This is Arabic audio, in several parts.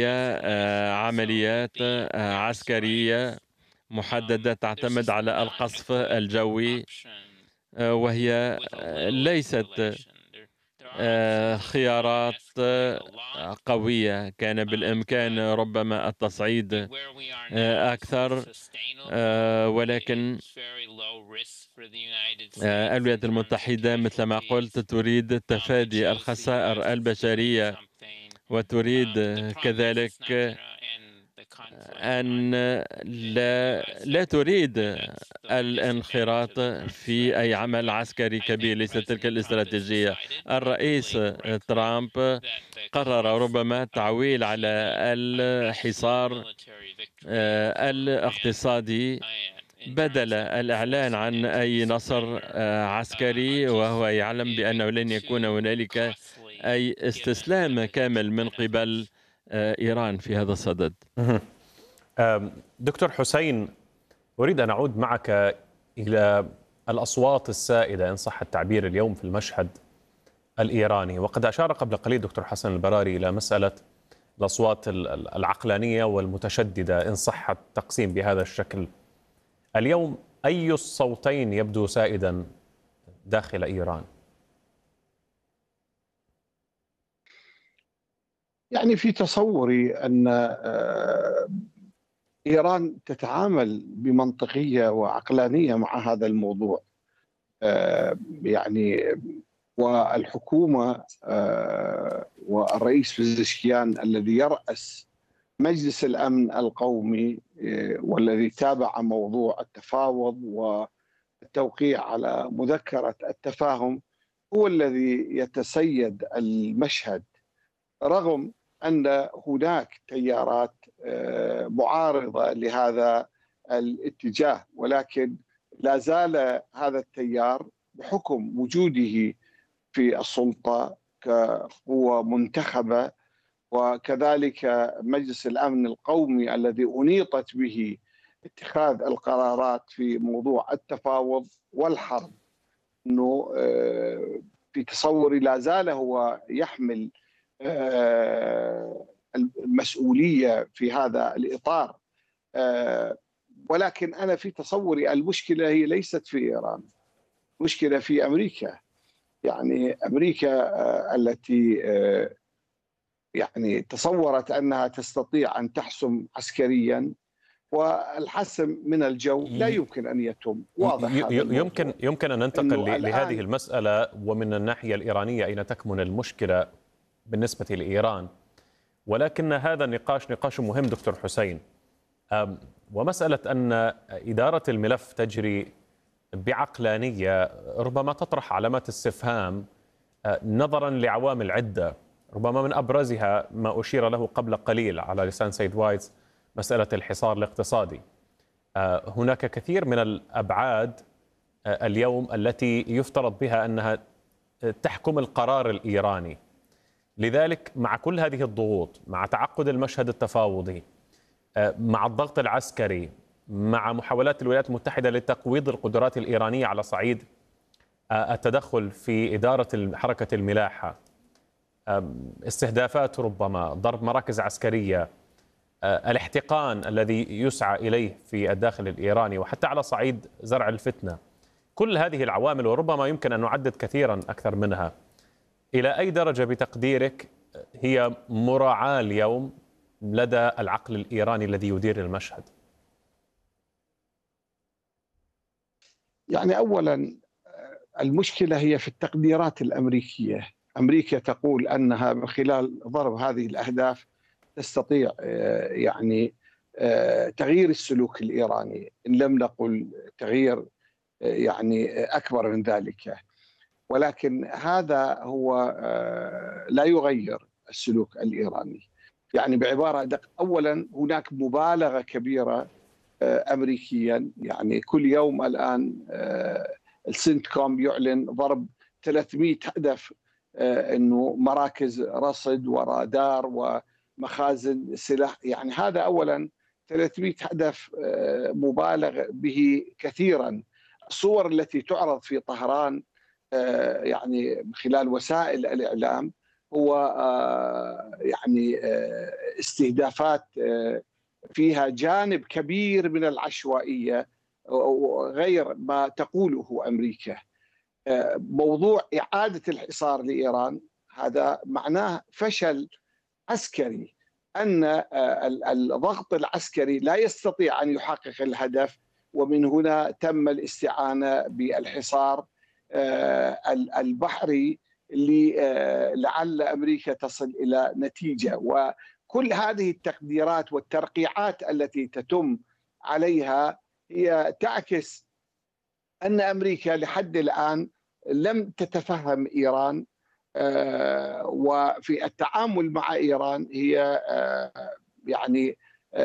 هي عمليات عسكرية محددة تعتمد على القصف الجوي، وهي ليست خيارات قوية. كان بالإمكان ربما التصعيد أكثر، ولكن الولايات المتحدة مثل ما قلت تريد تفادي الخسائر البشرية، وتريد كذلك أن لا تريد الانخراط في أي عمل عسكري كبير. ليست تلك الاستراتيجية. الرئيس ترامب قرر ربما تعويل على الحصار الاقتصادي بدل الإعلان عن أي نصر عسكري، وهو يعلم بأنه لن يكون هنالك أي استسلام كامل من قبل إيران في هذا الصدد. دكتور حسين، أريد أن أعود معك إلى الأصوات السائدة إن صح التعبير اليوم في المشهد الإيراني، وقد أشار قبل قليل دكتور حسن البراري إلى مسألة الأصوات العقلانية والمتشددة إن صح التقسيم بهذا الشكل. اليوم أي الصوتين يبدو سائدا داخل إيران؟ يعني في تصوري أن إيران تتعامل بمنطقية وعقلانية مع هذا الموضوع، يعني والحكومة والرئيس بزشكيان الذي يرأس مجلس الأمن القومي والذي تابع موضوع التفاوض والتوقيع على مذكرة التفاهم هو الذي يتسيد المشهد، رغم أن هناك تيارات معارضة لهذا الاتجاه، ولكن لا زال هذا التيار بحكم وجوده في السلطة كقوة منتخبة، وكذلك مجلس الأمن القومي الذي أنيطت به اتخاذ القرارات في موضوع التفاوض والحرب، أنه في تصوري لا زال هو يحمل المسؤولية في هذا الإطار. ولكن أنا في تصوري المشكلة هي ليست في إيران، مشكلة في أمريكا. يعني أمريكا التي يعني تصورت أنها تستطيع أن تحسم عسكريا، والحسم من الجو لا يمكن أن يتم. واضح هذا يمكن أن ننتقل لهذه المسألة، ومن الناحية الإيرانية أين تكمن المشكلة بالنسبة لإيران، ولكن هذا النقاش نقاش مهم دكتور حسين. ومسألة أن إدارة الملف تجري بعقلانية ربما تطرح علامات استفهام نظرا لعوامل عدة، ربما من أبرزها ما أشير له قبل قليل على لسان سيد وايتس، مسألة الحصار الاقتصادي. هناك كثير من الأبعاد اليوم التي يفترض بها أنها تحكم القرار الإيراني. لذلك مع كل هذه الضغوط، مع تعقد المشهد التفاوضي، مع الضغط العسكري، مع محاولات الولايات المتحدة لتقويض القدرات الإيرانية على صعيد التدخل في إدارة حركة الملاحة، استهدافات ربما ضرب مراكز عسكرية، الاحتقان الذي يسعى إليه في الداخل الإيراني، وحتى على صعيد زرع الفتنة، كل هذه العوامل وربما يمكن أن نعدد كثيرا أكثر منها، إلى أي درجة بتقديرك هي مراعاة اليوم لدى العقل الإيراني الذي يدير المشهد؟ يعني أولا المشكلة هي في التقديرات الأمريكية. أمريكا تقول أنها من خلال ضرب هذه الأهداف تستطيع يعني تغيير السلوك الإيراني، إن لم نقل تغيير يعني أكبر من ذلك، ولكن هذا هو لا يغير السلوك الإيراني. يعني بعبارة أدق، أولا هناك مبالغة كبيرة أمريكيا، يعني كل يوم الآن السنتكوم يعلن ضرب 300 هدف، أنه مراكز رصد ورادار ومخازن سلاح. يعني هذا أولا 300 هدف مبالغ به كثيرا. الصور التي تعرض في طهران يعني من خلال وسائل الإعلام هو يعني استهدافات فيها جانب كبير من العشوائية غير ما تقوله أمريكا. موضوع إعادة الحصار لإيران هذا معناه فشل عسكري، أن الضغط العسكري لا يستطيع أن يحقق الهدف، ومن هنا تم الاستعانة بالحصار البحري لعل أمريكا تصل إلى نتيجة. وكل هذه التقديرات والترقيعات التي تتم عليها هي تعكس أن أمريكا لحد الآن لم تتفهم إيران، وفي التعامل مع إيران هي يعني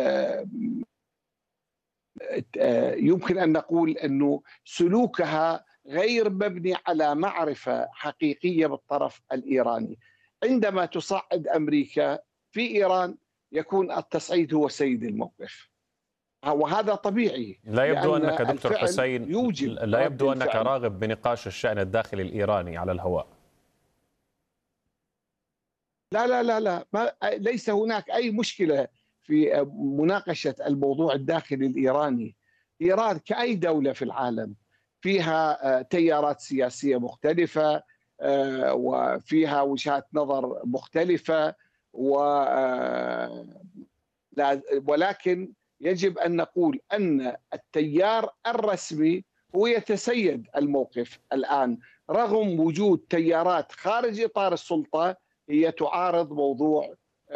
يمكن أن نقول أنه سلوكها غير مبني على معرفة حقيقية بالطرف الإيراني. عندما تصعد أمريكا في إيران يكون التصعيد هو سيد الموقف، وهذا طبيعي. لا يبدو أنك دكتور حسين لا يبدو أنك الفعل. راغب بنقاش الشأن الداخلي الإيراني على الهواء. لا لا لا لا، ليس هناك أي مشكلة في مناقشة الموضوع الداخلي الإيراني. إيران كأي دولة في العالم فيها تيارات سياسية مختلفة، وفيها وجهات نظر مختلفة، ولكن يجب أن نقول أن التيار الرسمي هو يتسيد الموقف الآن، رغم وجود تيارات خارج إطار السلطة هي تعارض موضوع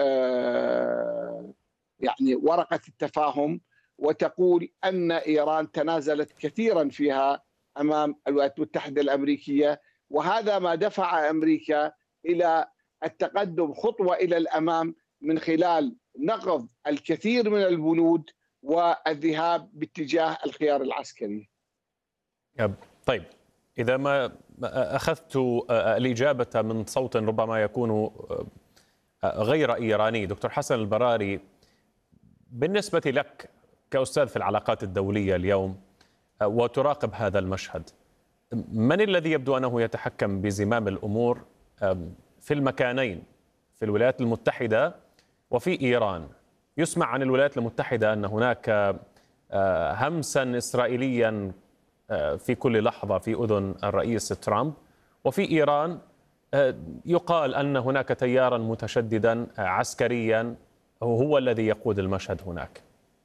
يعني ورقة التفاهم، وتقول أن إيران تنازلت كثيرا فيها أمام الولايات المتحدة الأمريكية، وهذا ما دفع أمريكا إلى التقدم خطوة إلى الأمام من خلال نقض الكثير من البنود والذهاب باتجاه الخيار العسكري. طيب، إذا ما أخذت الإجابة من صوت ربما يكون غير إيراني، دكتور حسن البراري، بالنسبة لك كأستاذ في العلاقات الدولية اليوم وتراقب هذا المشهد، من الذي يبدو أنه يتحكم بزمام الأمور في المكانين، في الولايات المتحدة وفي إيران؟ يسمع عن الولايات المتحدة أن هناك همسا إسرائيليا في كل لحظة في أذن الرئيس ترامب، وفي إيران يقال أن هناك تيارا متشددا عسكريا هو الذي يقود المشهد هناك.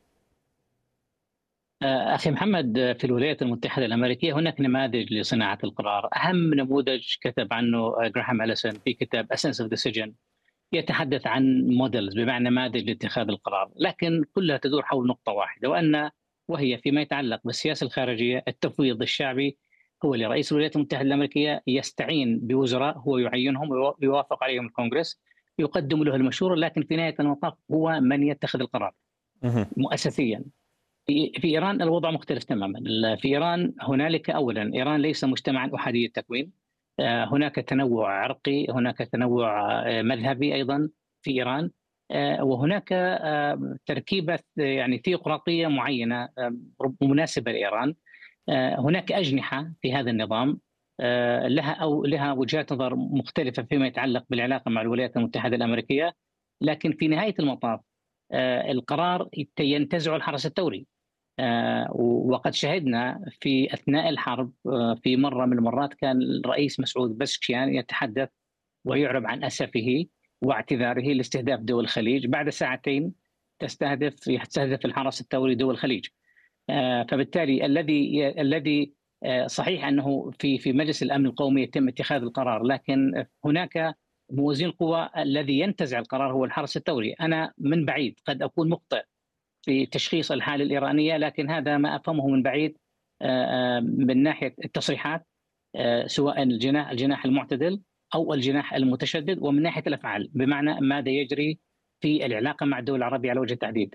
أخي محمد، في الولايات المتحدة الأمريكية هناك نماذج لصناعة القرار. أهم نموذج كتب عنه جراهام أليسون في كتاب Essence of Decision، يتحدث عن موديلز، بمعنى نماذج لاتخاذ القرار، لكن كلها تدور حول نقطة واحدة، وهي فيما يتعلق بالسياسة الخارجية. التفويض الشعبي هو لرئيس الولايات المتحدة الأمريكية يستعين بوزراء هو يعينهم ويوافق عليهم الكونغرس، يقدم له المشورة، لكن في نهاية المطاف هو من يتخذ القرار مؤسسيا. في إيران الوضع مختلف تماما. في إيران هنالك أولا، إيران ليس مجتمعا أحادي التكوين، هناك تنوع عرقي، هناك تنوع مذهبي أيضا في إيران، وهناك تركيبة يعني ثيوقراطية معينة مناسبة لإيران. هناك أجنحة في هذا النظام لها وجهات نظر مختلفة فيما يتعلق بالعلاقة مع الولايات المتحدة الأمريكية، لكن في نهاية المطاف القرار ينتزع الحرس الثوري. وقد شهدنا في أثناء الحرب في مرة من المرات كان الرئيس مسعود بزشكيان يتحدث ويعرب عن أسفه واعتذاره لاستهداف دول الخليج، بعد ساعتين يستهدف الحرس الثوري دول الخليج. فبالتالي الذي صحيح أنه في مجلس الأمن القومي يتم اتخاذ القرار، لكن هناك موازين القوى الذي ينتزع القرار هو الحرس الثوري. أنا من بعيد قد أكون مخطئ في تشخيص الحالة الإيرانية، لكن هذا ما أفهمه من بعيد من ناحية التصريحات، سواء الجناح المعتدل أو الجناح المتشدد، ومن ناحية الأفعال بمعنى ماذا يجري في العلاقة مع الدول العربية على وجه التحديد.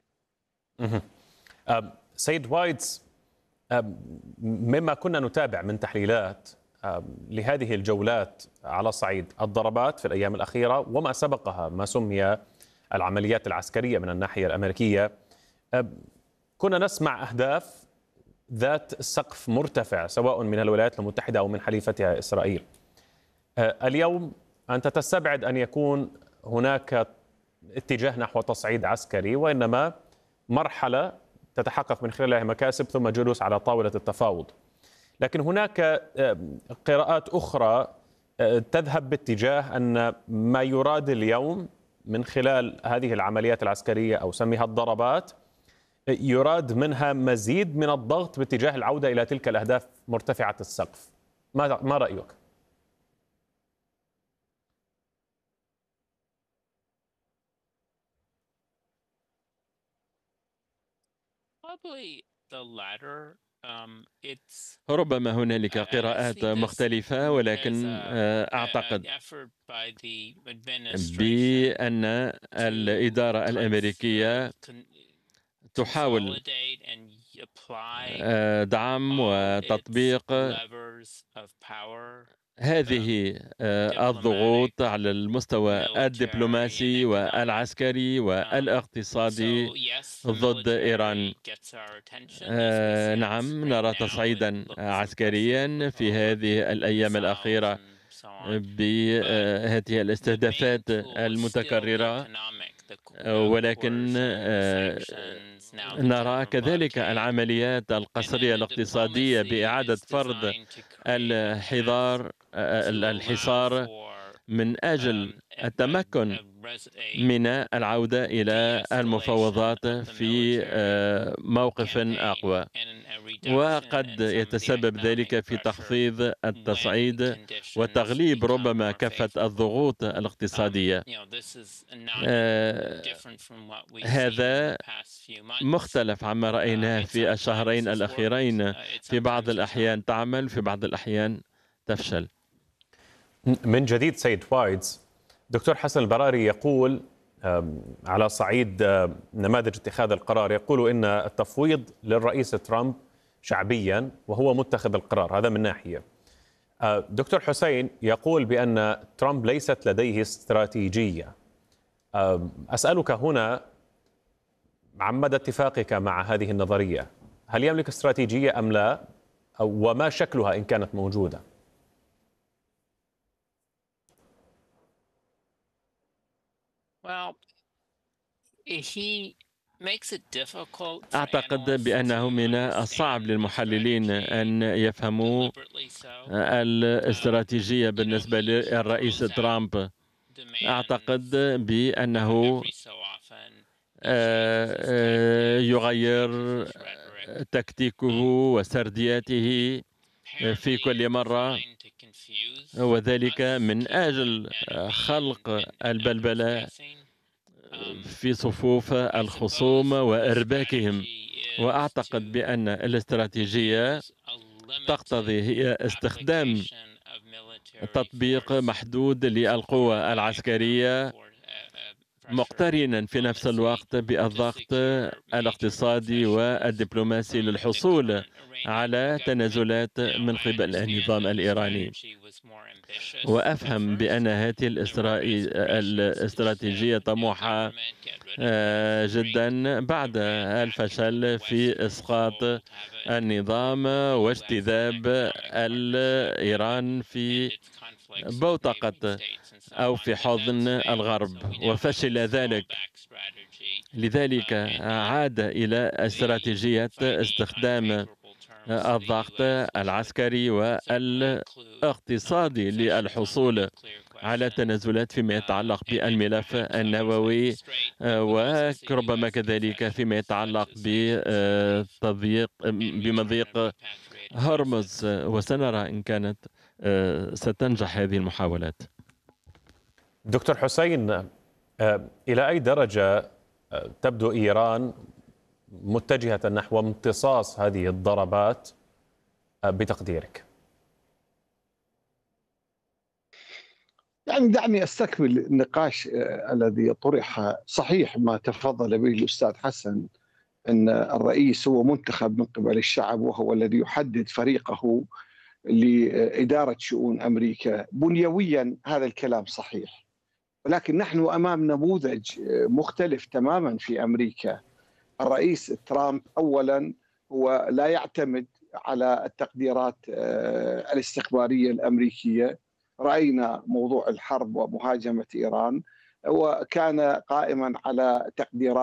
سيد وايتس، مما كنا نتابع من تحليلات لهذه الجولات على صعيد الضربات في الأيام الأخيرة وما سبقها ما سمي العمليات العسكرية من الناحية الأمريكية، كنا نسمع أهداف ذات سقف مرتفع سواء من الولايات المتحدة أو من حليفتها إسرائيل. اليوم أنت تستبعد أن يكون هناك اتجاه نحو تصعيد عسكري، وإنما مرحلة تتحقق من خلالها مكاسب ثم جلوس على طاولة التفاوض. لكن هناك قراءات أخرى تذهب باتجاه أن ما يراد اليوم من خلال هذه العمليات العسكرية أو سميها الضربات يراد منها مزيد من الضغط باتجاه العودة إلى تلك الأهداف مرتفعة السقف. ما رأيك؟ ربما هنالك قراءات مختلفة، ولكن أعتقد بأن الإدارة الأمريكية تحاول دعم وتطبيق هذه الضغوط على المستوى الدبلوماسي والعسكري والاقتصادي ضد إيران. نعم، نرى تصعيدا عسكريا في هذه الأيام الأخيرة بهذه الاستهدافات المتكررة، ولكن نرى كذلك العمليات القسرية الاقتصادية بإعادة فرض الحصار من أجل التمكن من العودة إلى المفاوضات في موقف أقوى، وقد يتسبب ذلك في تخفيض التصعيد وتغليب ربما كافة الضغوط الاقتصادية. هذا مختلف عما رأيناه في الشهرين الأخيرين، في بعض الأحيان تعمل، في بعض الأحيان تفشل. من جديد سيد وايدز، دكتور حسن البراري يقول على صعيد نماذج اتخاذ القرار، يقول إن التفويض للرئيس ترامب شعبيا وهو متخذ القرار، هذا من ناحية. دكتور حسين يقول بأن ترامب ليست لديه استراتيجية. أسألك هنا عن مدى اتفاقك مع هذه النظرية، هل يملك استراتيجية أم لا؟ وما شكلها إن كانت موجودة؟ أعتقد بأنه من الصعب للمحللين أن يفهموا الاستراتيجية بالنسبة للرئيس ترامب. أعتقد بأنه يغير تكتيكه وسردياته في كل مرة، وذلك من أجل خلق البلبلة في صفوف الخصوم وإرباكهم. وأعتقد بأن الاستراتيجية تقتضي هي استخدام تطبيق محدود للقوى العسكرية، مقترنا في نفس الوقت بالضغط الاقتصادي والدبلوماسي للحصول على تنازلات من قبل النظام الإيراني. وأفهم بأن هذه الاستراتيجية طموحة جدا بعد الفشل في إسقاط النظام واجتذاب إيران في بوتقة أو في حضن الغرب، وفشل ذلك. لذلك عاد إلى استراتيجية استخدام الضغط العسكري والاقتصادي للحصول على تنازلات فيما يتعلق بالملف النووي، وربما كذلك فيما يتعلق بمضيق هرمز. وسنرى إن كانت ستنجح هذه المحاولات. دكتور حسين، إلى أي درجة تبدو إيران متجهة نحو امتصاص هذه الضربات بتقديرك؟ يعني دعني أستكمل النقاش الذي طرح. صحيح ما تفضل به الأستاذ حسن، أن الرئيس هو منتخب من قبل الشعب، وهو الذي يحدد فريقه لإدارة شؤون أمريكا. بنيويا هذا الكلام صحيح، ولكن نحن أمام نموذج مختلف تماما في أمريكا. الرئيس ترامب أولا هو لا يعتمد على التقديرات الاستخبارية الأمريكية، رأينا موضوع الحرب ومهاجمة إيران، وكان قائما على تقديرات